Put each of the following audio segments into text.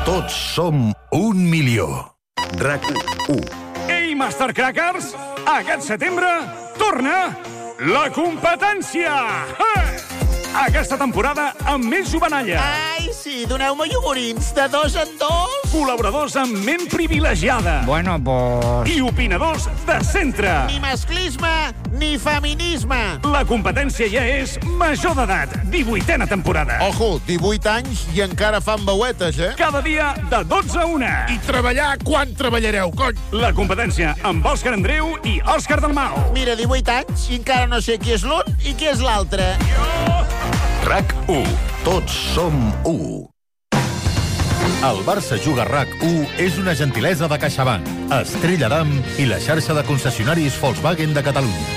Tots som 1.000.000. RAC1. Ei, Master Crackers! Aquest setembre torna la competència! Aquesta temporada amb més jovenalla. Ai, sí, doneu-me iogurins de 2 en 2. Col·laboradors amb ment privilegiada. Bueno, pues... I opinadors de centre. Ni masclisme ni feminisme. La competència ja és major d'edat. 18a temporada. Ojo, 18 anys i encara fan veuetes, eh? Cada dia de 12 a 1. I treballar, quan treballareu, cony? La competència amb Òscar Andreu i Òscar Dalmau. Mira, 18 anys i encara no sé qui és l'un i qui és l'altre. RAC1. Tots som 1. El Barça Juga RAC1 és una gentilesa de CaixaBank, Estrella Damm i la xarxa de concessionaris Volkswagen de Catalunya.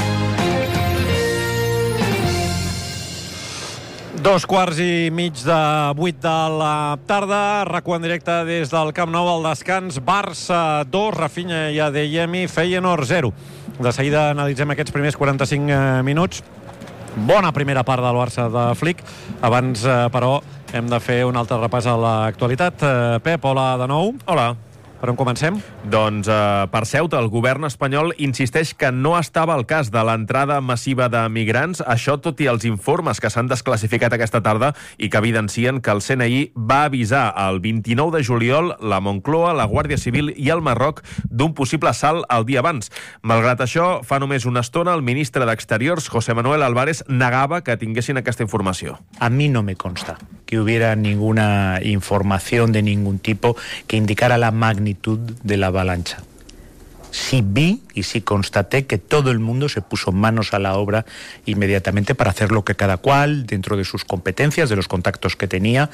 7:15 de la tarda, RAC1 en directe des del Camp Nou al descans. Barça 2, Rafinha i Adeyemi, Feyenoord 0. De seguida analitzem aquests primers 45 minuts. Bona primera part del Barça de Flick. Abans, però, hem de fer un altre repàs a l'actualitat. Pep, hola de nou. Hola. Per on comencem? Doncs per Ceuta, el govern espanyol insisteix que no estava al cas de l'entrada massiva de migrants, això tot i els informes que s'han desclassificat aquesta tarda i que evidencien que el CNI va avisar el 29 de juliol la Moncloa, la Guàrdia Civil i el Marroc d'un possible assalt el dia abans. Malgrat això, fa només una estona el ministre d'Exteriors, José Manuel Álvarez, negava que tinguessin aquesta informació. A mí no me consta que hubiera ninguna información de ningún tipo que indicara la magnitud de la avalancha. Sí vi y sí constaté que todo el mundo se puso manos a la obra inmediatamente para hacer lo que cada cual, dentro de sus competencias, de los contactos que tenía,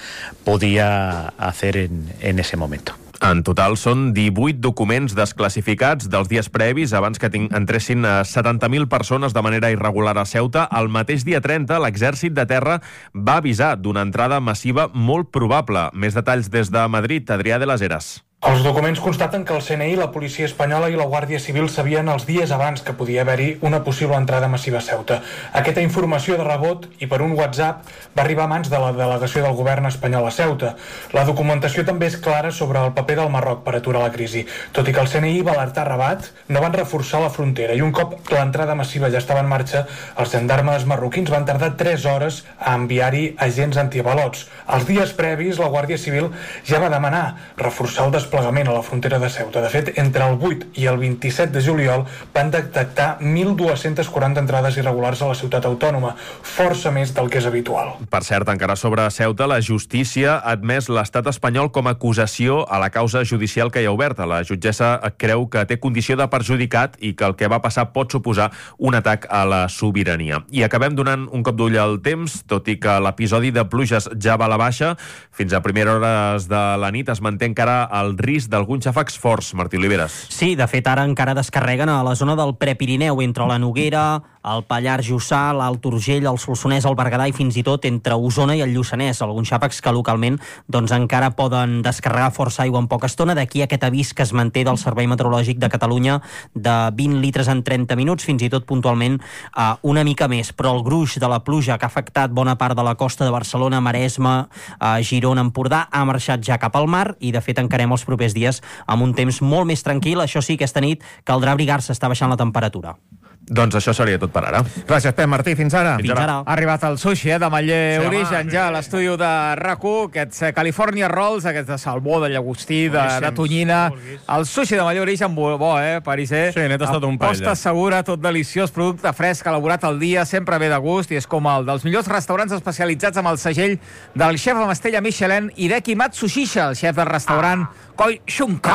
podía hacer en ese momento. En total són 18 documents desclassificats dels dies previs abans que entressin 70.000 persones de manera irregular a Ceuta. El mateix dia 30, l'exèrcit de terra va avisar d'una entrada massiva molt probable. Més detalls des de Madrid, Adrià de les Heras. Els documents constaten que el CNI, la policia espanyola i la Guàrdia Civil sabien els dies abans que podia haver-hi una possible entrada massiva a Ceuta. Aquesta informació de rebot i per un WhatsApp va arribar a mans de la delegació del govern espanyol a Ceuta. La documentació també és clara sobre el paper del Marroc per aturar la crisi. Tot i que el CNI va alertar Rabat, no van reforçar la frontera i un cop l'entrada massiva ja estava en marxa, els gendarmes marroquins van tardar 3 hores a enviar-hi agents antiavalots. Els dies previs, la Guàrdia Civil ja va demanar reforçar el desplegament a la frontera de Ceuta. De fet, entre el 8 i el 27 de juliol van detectar 1.240 entrades irregulars a la ciutat autònoma, força més del que és habitual. Per cert, encara sobre Ceuta, la justícia ha admès l'estat espanyol com a acusació a la causa judicial que hi ha oberta. La jutgessa creu que té condició de perjudicat i que el que va passar pot suposar un atac a la sobirania. I acabem donant un cop d'ull al temps, tot i que l'episodi de pluges ja va a la baixa. Fins a primeres hores de la nit es manté encara el risc d'alguns xàfecs forts. Martí Oliveres. Sí, de fet, ara encara descarreguen a la zona del Prepirineu, entre la Noguera, el Pallars Jussà, l'Alt Urgell, el Solsonès, el Berguedà i fins i tot entre Osona i el Lluçanès. Alguns xàfecs que localment doncs, encara poden descarregar força aigua en poca estona. D'aquí aquest avís que es manté del Servei Meteorològic de Catalunya de 20 litres en 30 minuts, fins i tot puntualment una mica més. Però el gruix de la pluja que ha afectat bona part de la costa de Barcelona, Maresme, Girona, Empordà, ha marxat ja cap al mar i de fet encarem els propers dies amb un temps molt més tranquil. Això sí, aquesta nit caldrà abrigar-se, està baixant la temperatura. Doncs això seria tot per ara. Gràcies, Pep Martí. Fins ara. Fins ara. Ha arribat el sushi de Maller Sí, Origen, ja a l'estudi de RAC1, aquests California Rolls, aquests de salmó, de llagostí, de tonyina. El sushi de Maller Origen, bo, pariser. Sí, n'he tastat un parell. Posta segura, tot deliciós, producte fresc, elaborat al dia, sempre bé de gust, i és com el dels millors restaurants especialitzats amb el segell del xef amb estrella Michelin, Hideki Matsushisha, el xef del restaurant Koi Shunka.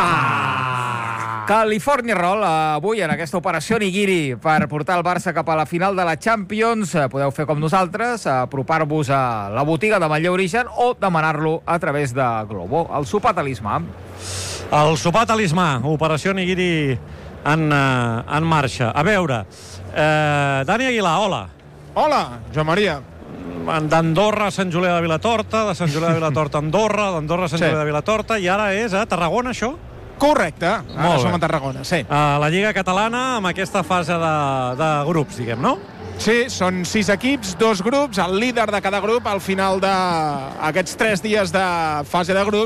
California Roll, avui en aquesta operació nigiri per portar el Barça cap a la final de la Champions. Podeu fer com nosaltres, apropar-vos a la botiga de Maller Origen o demanar-lo a través de Globo. El sopar talismà. El sopar talismà, operació nigiri en marxa. A veure, Dani Aguilar, hola. Hola, Joan Maria. D'Andorra a Sant Julià de Vilatorta, de Sant Julià de Vilatorta a Andorra, d'Andorra a Sant Julià de Vilatorta, i ara és a Tarragona, això? Correcte, ara som a Tarragona, sí. A la Lliga Catalana, amb aquesta fase de grups, diguem, no? Sí, són 6 equips, 2 grups, el líder de cada grup al final d'aquests 3 dies de fase de grups